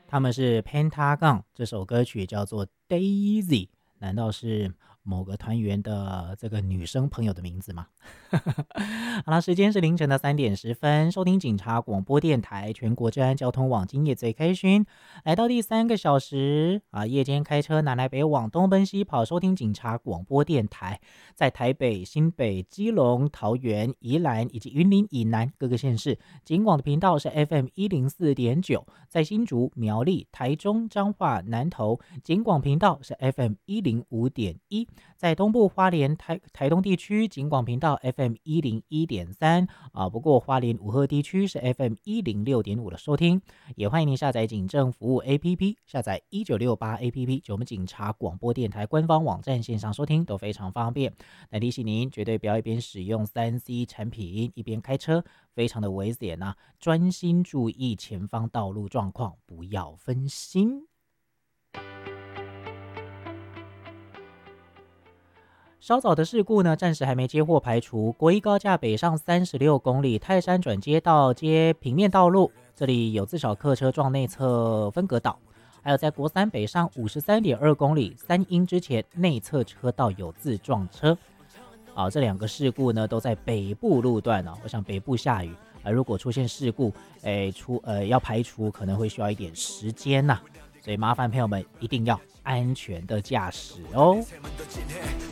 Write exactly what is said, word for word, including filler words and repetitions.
他们是 Pentagon， 这首歌曲叫做 Daisy， 难道是某个团员的这个女生朋友的名字吗？好了，时间是凌晨的三点十分，收听警察广播电台全国治安交通网，今夜最开心，来到第三个小时啊！夜间开车南来北往，东奔西跑，收听警察广播电台，在台北、新北、基隆、桃园、宜兰以及云林以南各个县市，警广的频道是 F M 一零四点九，在新竹、苗栗、台中、彰化、南投，警广频道是 F M 一零五点一，在东部花莲、台台东地区，警广频道 F M 一零一点三啊，不过花莲五鹤地区是 F M 一零六点五的收听，也欢迎您下载警政服务 A P P， 下载一九六八 A P P， 就我们警察广播电台官方网站线上收听都非常方便。那提醒您，绝对不要一边使用三 C 产品一边开车，非常的危险啊！专心注意前方道路状况，不要分心。稍早的事故呢，暂时还没接获排除。国一高架北上三十六公里，泰山转接道接平面道路，这里有自小客车撞内侧分隔岛。还有在国三北上五十三点二公里，三英之前内侧车道有自撞车。啊，这两个事故呢都在北部路段哦。我想北部下雨，呃，如果出现事故，哎，出呃要排除可能会需要一点时间呐、啊，所以麻烦朋友们一定要安全的驾驶哦。